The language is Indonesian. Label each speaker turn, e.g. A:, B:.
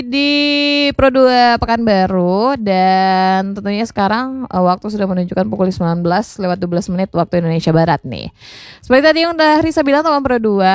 A: di Pro 2 Pekanbaru dan tentunya sekarang waktu sudah menunjukkan pukul 19 lewat 12 menit waktu Indonesia Barat nih. Seperti tadi yang udah Risa bilang teman Pro 2,